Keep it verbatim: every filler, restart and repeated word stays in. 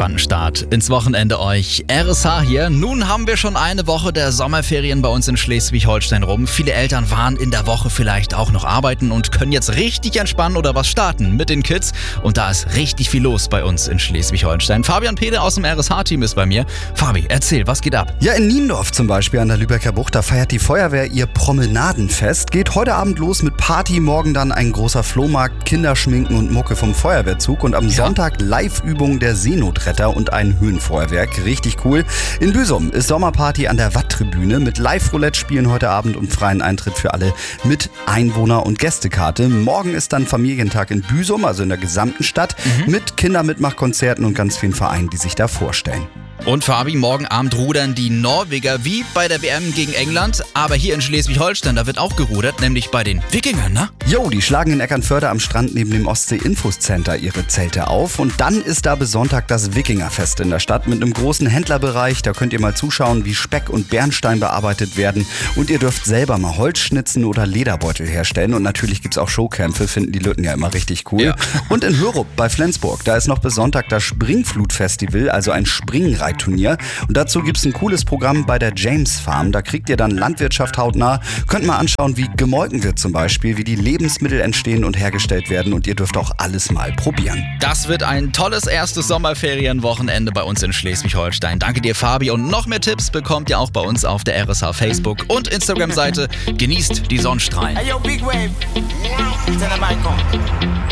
entspannten Start ins Wochenende euch. R S H hier. Nun haben wir schon eine Woche der Sommerferien bei uns in Schleswig-Holstein rum. Viele Eltern waren in der Woche vielleicht auch noch arbeiten und können jetzt richtig entspannen oder was starten mit den Kids. Und da ist richtig viel los bei uns in Schleswig-Holstein. Fabian Pede aus dem R S H-Team ist bei mir. Fabi, erzähl, was geht ab? Ja, in Niendorf zum Beispiel an der Lübecker Bucht, da feiert die Feuerwehr ihr Promenadenfest. Geht heute Abend los mit Party, morgen dann ein großer Flohmarkt, Kinderschminken und Mucke vom Feuerwehrzug und am Ja. Sonntag Live-Übung der Seenotretter und ein Höhenfeuerwerk. Richtig cool. In Büsum ist Sommerparty an der Watttribüne mit Live-Roulette-Spielen heute Abend und freien Eintritt für alle mit Einwohner- und Gästekarte. Morgen ist dann Familientag in Büsum, also in der gesamten Stadt, Mhm. mit Kindermitmachkonzerten und ganz vielen Vereinen, die sich da vorstellen. Und Fabi, morgen Abend rudern die Norweger wie bei der W M gegen England. Aber hier in Schleswig-Holstein, da wird auch gerudert, nämlich bei den Wikingern, ne? Jo, die schlagen in Eckernförde am Strand neben dem Ostsee-Infos-Center ihre Zelte auf. Und dann ist da bis Sonntag das Wikingerfest in der Stadt mit einem großen Händlerbereich. Da könnt ihr mal zuschauen, wie Speck und Bernstein bearbeitet werden. Und ihr dürft selber mal Holz schnitzen oder Lederbeutel herstellen. Und natürlich gibt's auch Showkämpfe, finden die Lütten ja immer richtig cool. Ja. Und in Hörup bei Flensburg, da ist noch bis Sonntag das Springflut-Festival, also ein Springreitturnier. Und dazu gibt's ein cooles Programm bei der James Farm. Da kriegt ihr dann Landwirtschaft hautnah. Könnt mal anschauen, wie gemolken wird zum Beispiel, wie die Lebensmittel entstehen und hergestellt werden. Und ihr dürft auch alles mal probieren. Das wird ein tolles erstes Sommerferienwochenende bei uns in Schleswig-Holstein. Danke dir, Fabi. Und noch mehr Tipps bekommt ihr auch bei uns auf der R S H Facebook- und Instagram-Seite. Genießt die Sonnenstrahlen. Hey, yo, Big Wave. Tell them I come.